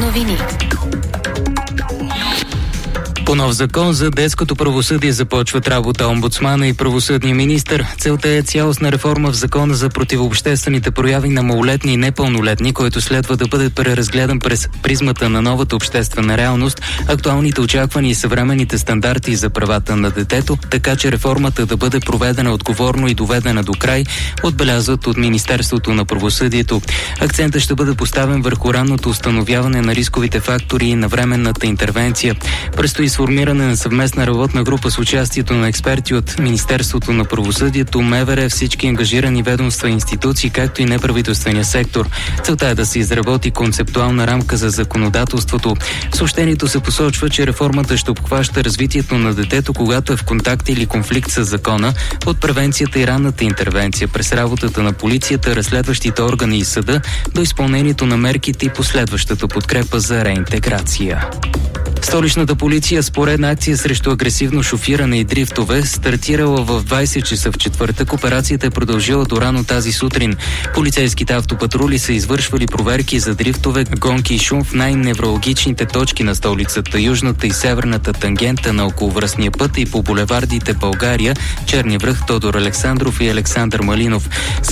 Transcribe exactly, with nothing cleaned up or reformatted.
новини. По нов закон за детското правосъдие започват работа омбудсмана и правосъдния министър. Целта е цялостна реформа в закона за противообществените прояви на малолетни и непълнолетни, който следва да бъде преразгледан през призмата на новата обществена реалност, актуалните очаквания и съвременните стандарти за правата на детето, така че реформата да бъде проведена отговорно и доведена до край, отбелязват от Министерството на правосъдието. Акцентът ще бъде поставен върху ранното установяване на рисковите фактори и навременната интервенция. Предстои сформиране на съвместна работна група с участието на експерти от Министерството на правосъдието, МВР, всички ангажирани ведомства и институции, както и неправителствения сектор. Целта е да се изработи концептуална рамка за законодателството. В съобщението се посочва, че реформата ще обхваща развитието на детето, когато е в контакт или конфликт с закона, от превенцията и ранната интервенция, през работата на полицията, разследващите органи и съда, до изпълнението на мерките и последващата подкрепа за реинтеграция. Столичната полиция с поредна акция срещу агресивно шофиране и дрифтове стартирала в двайсет часа в четвъртък. Операцията е продължила до рано тази сутрин. Полицейските автопатрули са извършвали проверки за дрифтове, гонки и шум в най-невралгичните точки на столицата, южната и северната тангента на околовръстния път и по булевардите България, Черни връх, Тодор Александров и Александър Малинов.